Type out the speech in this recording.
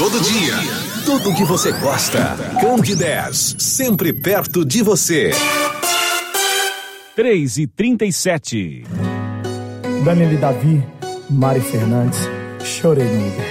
todo dia. Tudo que você gosta. Candidez, sempre perto de você. 3h37. Daniele Davi, Mari Fernandes, chorei no Uber.